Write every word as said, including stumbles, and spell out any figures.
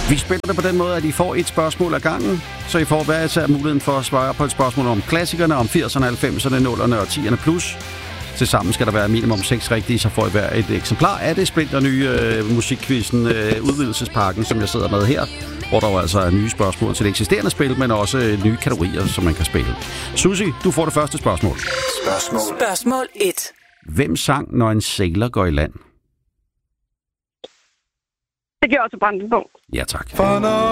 Vi spiller det på den måde, at I får et spørgsmål ad gangen, så I får hver især muligheden for at svare på et spørgsmål om klassikerne, om firserne, halvfemserne, nullerne og tierne plus. Tilsammen skal der være minimum seks rigtige, så får I hver et eksemplar af det splinter nye øh, musikquizzen, øh, udvidelsespakken, som jeg sidder med her, hvor der jo altså er nye spørgsmål til det eksisterende spil, men også øh, nye kategorier, som man kan spille. Susie, du får det første spørgsmål. Spørgsmål. Spørgsmål et. Hvem sang, når en sailor går i land? Det gjorde også Brandenburg. Ja, tak.